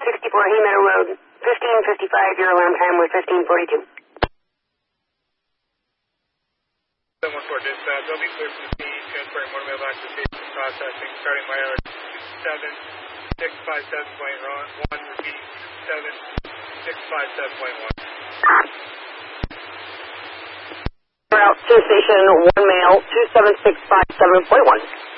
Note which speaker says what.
Speaker 1: 64 Haymeadow Road, 1555, your alarm time was 1542.
Speaker 2: 714 dispatch, I'll be clear for the scene, transferring motor mailbox to station processing, starting my hour 7657.1, repeat 7657.1.
Speaker 1: Route to station 1 mail 27657.1.